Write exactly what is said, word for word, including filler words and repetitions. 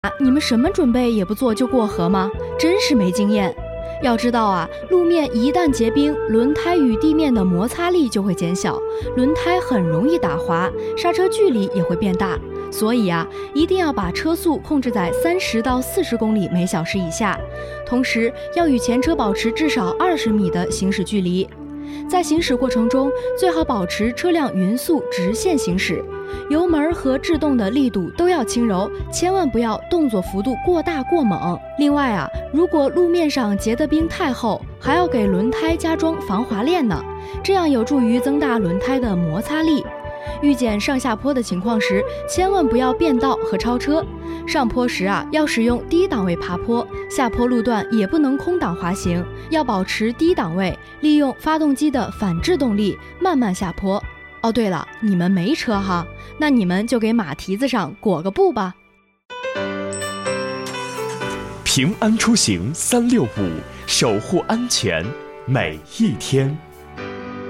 你们什么准备也不做就过河吗？真是没经验。要知道啊，路面一旦结冰，轮胎与地面的摩擦力就会减小，轮胎很容易打滑，刹车距离也会变大。所以啊，一定要把车速控制在三十到四十公里每小时以下，同时要与前车保持至少二十米的行驶距离。在行驶过程中，最好保持车辆匀速直线行驶，油门和制动的力度都要轻柔，千万不要动作幅度过大过猛。另外啊，如果路面上结的冰太厚，还要给轮胎加装防滑链呢，这样有助于增大轮胎的摩擦力。遇见上下坡的情况时，千万不要变道和超车。上坡时啊，要使用低档位爬坡，下坡路段也不能空档滑行，要保持低档位，利用发动机的反制动力慢慢下坡。哦，对了，你们没车哈，那你们就给马蹄子上裹个布吧。 平安出行三六五，守护安全每一天。